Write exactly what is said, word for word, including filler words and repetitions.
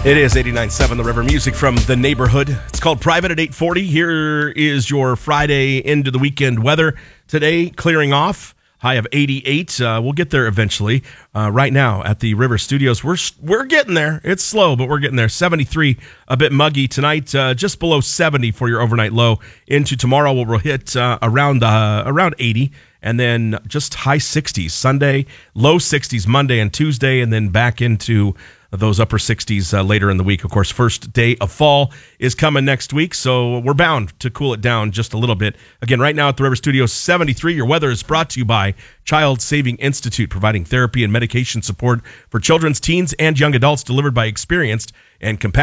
It is eighty-nine point seven The River, music from the neighborhood. It's called Private at eight forty. Here is your Friday into the weekend weather. Today, clearing off. High of eighty-eight. Uh, we'll get there eventually. Uh, right now at the River Studios, we're we're getting there. It's slow, but we're getting there. seventy-three, a bit muggy tonight. Uh, just below seventy for your overnight low. Into tomorrow, we'll hit uh, around uh, around eighty, and then just high sixties Sunday, low sixties Monday and Tuesday, and then back into those upper sixties uh, later in the week. Of course, first day of fall is coming next week, so we're bound to cool it down just a little bit. Again, right now at the River Studios, seventy-three. Your weather is brought to you by Child Saving Institute, providing therapy and medication support for children's, teens, and young adults, delivered by experienced and compassionate